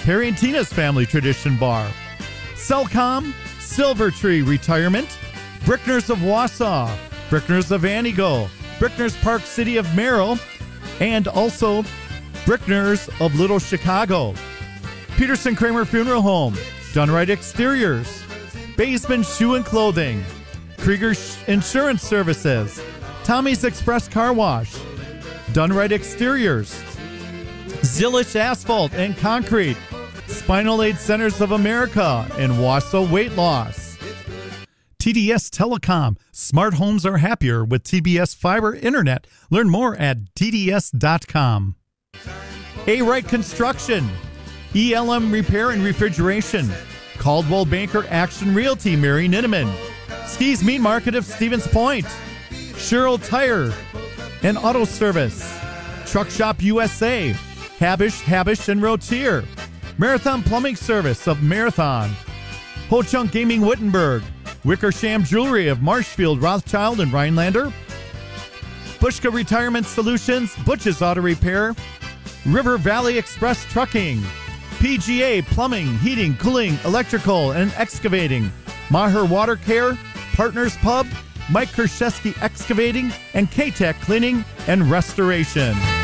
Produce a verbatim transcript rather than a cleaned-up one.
Harry and Tina's Family Tradition Bar, Cellcom, Silver Tree Retirement, Brickners of Wausau, Brickners of Anigo, Brickners Park City of Merrill, and also Brickners of Little Chicago, Peterson Kramer Funeral Home, Done Right Exteriors, Baseman Shoe and Clothing, Krieger Insurance Services, Tommy's Express Car Wash, Done Right Exteriors, Zillich Asphalt and Concrete, Spinal Aid Centers of America, and Wausau Weight Loss. T D S Telecom. Smart homes are happier with T B S Fiber Internet. Learn more at T D S dot com. A-Wright Construction, E L M Repair and Refrigeration, Caldwell Banker Action Realty, Mary Ninneman, Skis Meat Market of Stevens Point, Sherrill Tire and Auto Service, Truck Shop U S A, Habish, Habish and Rotier, Marathon Plumbing Service of Marathon, Ho Chunk Gaming Wittenberg, Wickersham Jewelry of Marshfield, Rothschild and Rhinelander, Bushka Retirement Solutions, Butch's Auto Repair, River Valley Express Trucking, P G A Plumbing, Heating, Cooling, Electrical and Excavating, Maher Water Care, Partners Pub, Mike Kershesky Excavating, and K-Tech Cleaning and Restoration.